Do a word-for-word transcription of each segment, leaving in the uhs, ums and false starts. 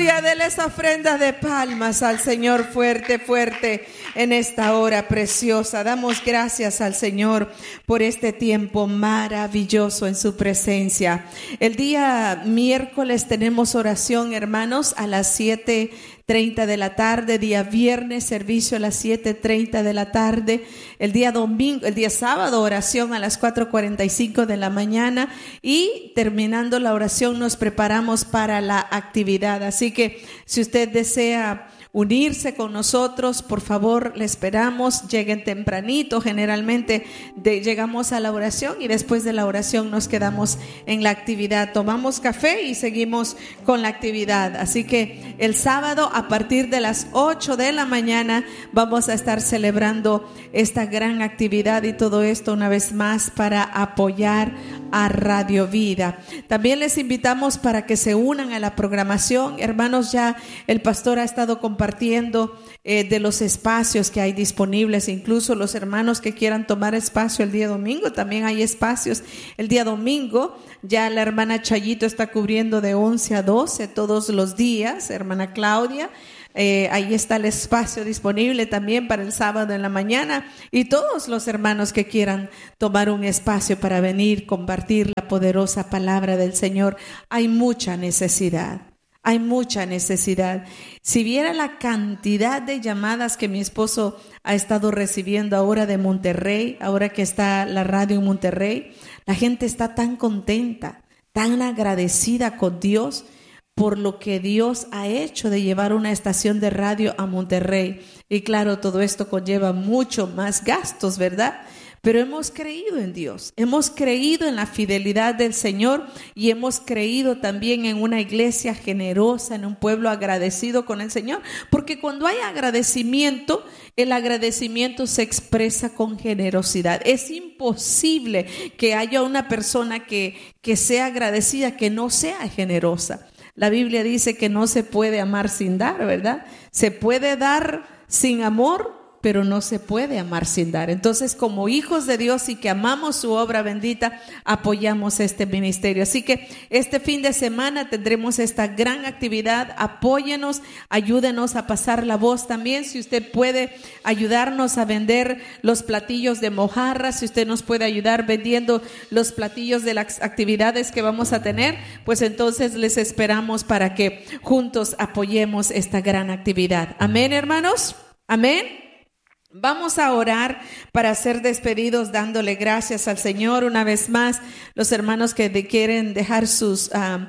Aleluya, déle esa ofrenda de palmas al Señor fuerte, fuerte en esta hora preciosa. Damos gracias al Señor por este tiempo maravilloso en su presencia. El día miércoles tenemos oración, hermanos, a las siete treinta de la tarde, día viernes servicio a las siete treinta de la tarde, el día domingo, el día sábado oración a las cuatro cuarenta y cinco de la mañana y terminando la oración nos preparamos para la actividad. Así que si usted desea unirse con nosotros, por favor, le esperamos. Lleguen tempranito, generalmente de, llegamos a la oración y después de la oración nos quedamos en la actividad, tomamos café y seguimos con la actividad. Así que el sábado a partir de las ocho de la mañana vamos a estar celebrando esta gran actividad y todo esto una vez más para apoyar a Radio Vida. También les invitamos para que se unan a la programación. Hermanos, ya el pastor ha estado compartiendo eh, de los espacios que hay disponibles, incluso los hermanos que quieran tomar espacio el día domingo, también hay espacios el día domingo. Ya la hermana Chayito está cubriendo de once a doce todos los días, hermana Claudia. Eh, ahí está el espacio disponible también para el sábado en la mañana y todos los hermanos que quieran tomar un espacio para venir, compartir la poderosa palabra del Señor. Hay mucha necesidad, hay mucha necesidad. Si viera la cantidad de llamadas que mi esposo ha estado recibiendo ahora de Monterrey, ahora que está la radio en Monterrey, la gente está tan contenta, tan agradecida con Dios por lo que Dios ha hecho de llevar una estación de radio a Monterrey. Y claro, todo esto conlleva mucho más gastos, ¿verdad? Pero hemos creído en Dios, hemos creído en la fidelidad del Señor y hemos creído también en una iglesia generosa, en un pueblo agradecido con el Señor, porque cuando hay agradecimiento, el agradecimiento se expresa con generosidad. Es imposible que haya una persona que, que sea agradecida, que no sea generosa. La Biblia dice que no se puede amar sin dar, ¿verdad? Se puede dar sin amor, pero no se puede amar sin dar. Entonces, como hijos de Dios y que amamos su obra bendita, apoyamos este ministerio. Así que este fin de semana tendremos esta gran actividad. Apóyenos, ayúdenos a pasar la voz también. Si usted puede ayudarnos a vender los platillos de mojarra, si usted nos puede ayudar vendiendo los platillos de las actividades que vamos a tener, pues entonces les esperamos para que juntos apoyemos esta gran actividad. Amén, hermanos. Amén. Vamos a orar para ser despedidos dándole gracias al Señor. Una vez más, los hermanos que de quieren dejar sus uh,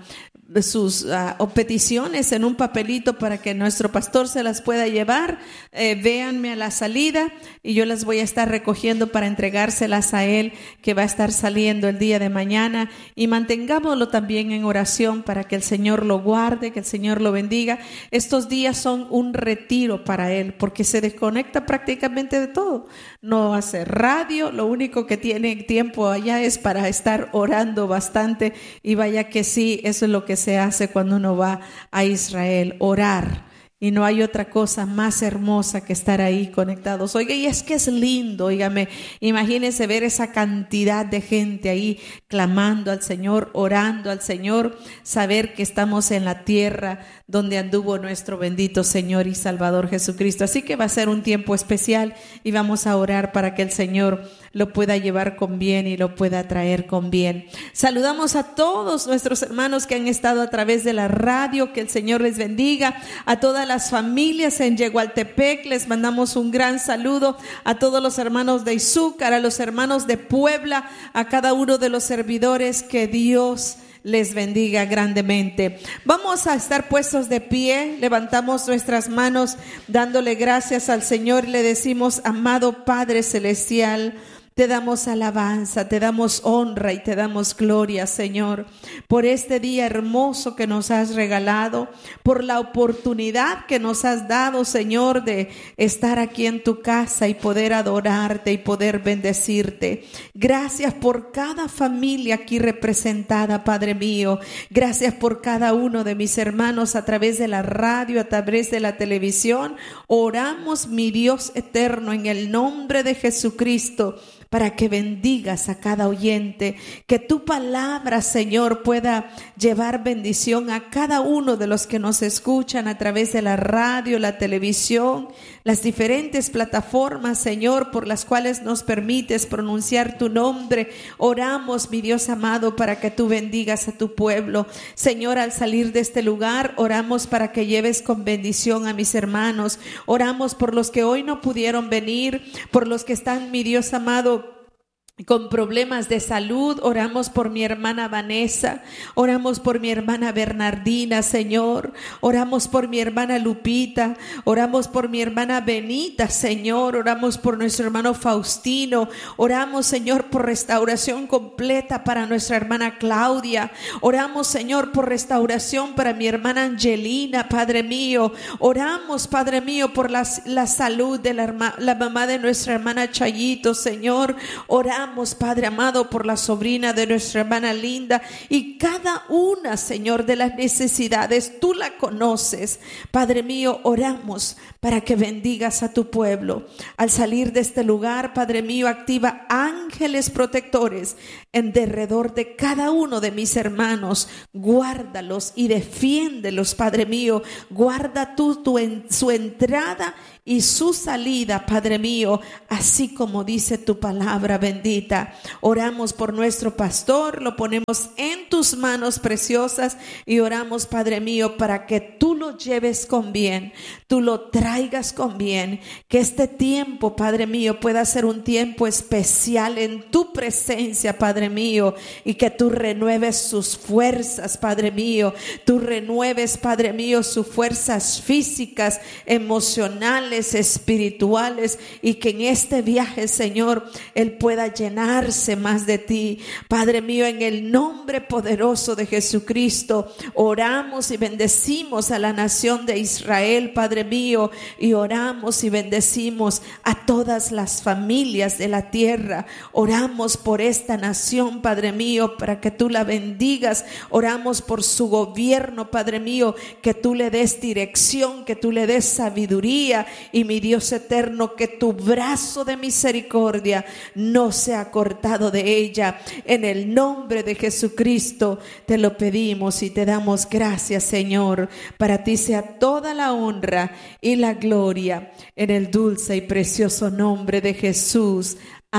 sus uh, peticiones en un papelito para que nuestro pastor se las pueda llevar, eh, véanme a la salida y yo las voy a estar recogiendo para entregárselas a él, que va a estar saliendo el día de mañana, y mantengámoslo también en oración para que el Señor lo guarde, que el Señor lo bendiga. Estos días son un retiro para él porque se desconecta prácticamente de todo, no hace radio, lo único que tiene tiempo allá es para estar orando bastante, y vaya que sí, eso es lo que se hace cuando uno va a Israel, orar. Y no hay otra cosa más hermosa que estar ahí conectados. Oiga, y es que es lindo, óigame, imagínense ver esa cantidad de gente ahí clamando al Señor, orando al Señor, saber que estamos en la tierra donde anduvo nuestro bendito Señor y Salvador Jesucristo. Así que va a ser un tiempo especial y vamos a orar para que el Señor lo pueda llevar con bien y lo pueda traer con bien. Saludamos a todos nuestros hermanos que han estado a través de la radio, que el Señor les bendiga, a todas las familias en Yegualtepec, les mandamos un gran saludo, a todos los hermanos de Izúcar, a los hermanos de Puebla, a cada uno de los servidores, que Dios les bendiga grandemente. Vamos a estar puestos de pie, levantamos nuestras manos dándole gracias al Señor, le decimos: amado Padre Celestial, te damos alabanza, te damos honra y te damos gloria, Señor, por este día hermoso que nos has regalado, por la oportunidad que nos has dado, Señor, de estar aquí en tu casa y poder adorarte y poder bendecirte. Gracias por cada familia aquí representada, Padre mío. Gracias por cada uno de mis hermanos a través de la radio, a través de la televisión. Oramos, mi Dios eterno, en el nombre de Jesucristo, para que bendigas a cada oyente, que tu palabra, Señor, pueda llevar bendición a cada uno de los que nos escuchan a través de la radio, la televisión, las diferentes plataformas, Señor, por las cuales nos permites pronunciar tu nombre. Oramos, mi Dios amado, para que tú bendigas a tu pueblo. Señor, al salir de este lugar, oramos para que lleves con bendición a mis hermanos. Oramos por los que hoy no pudieron venir, por los que están, mi Dios amado, con problemas de salud. Oramos por mi hermana Vanessa, oramos por mi hermana Bernardina, Señor, oramos por mi hermana Lupita, oramos por mi hermana Benita, Señor, oramos por nuestro hermano Faustino, oramos, Señor, por restauración completa para nuestra hermana Claudia, oramos, Señor, por restauración para mi hermana Angelina, Padre mío, oramos, Padre mío, por la, la salud de la, la mamá de nuestra hermana Chayito, Señor, oramos, Padre amado, por la sobrina de nuestra hermana Linda, y cada una, Señor, de las necesidades tú la conoces. Padre mío, oramos para que bendigas a tu pueblo. Al salir de este lugar, Padre mío, activa ángeles protectores en derredor de cada uno de mis hermanos. Guárdalos y defiéndelos, Padre mío. Guarda tú tu en, su entrada y su salida, Padre mío, así como dice tu palabra bendita. Oramos por nuestro pastor, lo ponemos en tus manos preciosas y oramos, Padre mío, para que tú lo lleves con bien, tú lo traigas con bien, que este tiempo, Padre mío, pueda ser un tiempo especial en tu presencia, Padre mío, y que tú renueves sus fuerzas, Padre mío, tú renueves, Padre mío, sus fuerzas físicas, emocionales, espirituales, y que en este viaje, Señor, Él pueda llenarse más de ti. Padre mío, en el nombre poderoso de Jesucristo, oramos y bendecimos a la nación de Israel, Padre mío, y oramos y bendecimos a todas las familias de la tierra. Oramos por esta nación, Padre mío, para que tú la bendigas. Oramos por su gobierno, Padre mío, que tú le des dirección, que tú le des sabiduría. Y mi Dios eterno, que tu brazo de misericordia no sea cortado de ella. En el nombre de Jesucristo te lo pedimos y te damos gracias, Señor. Para ti sea toda la honra y la gloria, en el dulce y precioso nombre de Jesús.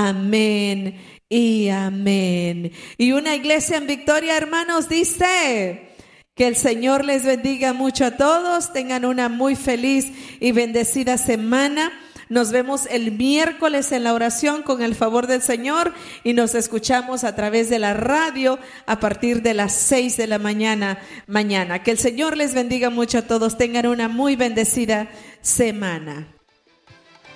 Amén y amén. Y una iglesia en victoria, hermanos, dice: que el Señor les bendiga mucho a todos. Tengan una muy feliz y bendecida semana. Nos vemos el miércoles en la oración con el favor del Señor, y nos escuchamos a través de la radio a partir de las seis de la mañana. Mañana. Que el Señor les bendiga mucho a todos. Tengan una muy bendecida semana.